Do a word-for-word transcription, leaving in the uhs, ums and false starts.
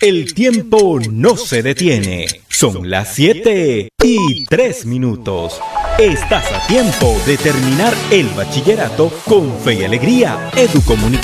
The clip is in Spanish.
El tiempo no se detiene. Son las siete y tres minutos. Estás a tiempo de terminar el bachillerato con fe y alegría. Educomunicación.